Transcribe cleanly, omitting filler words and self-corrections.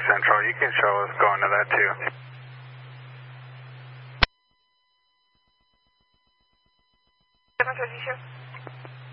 Central. You can show us going to that too. Servicio.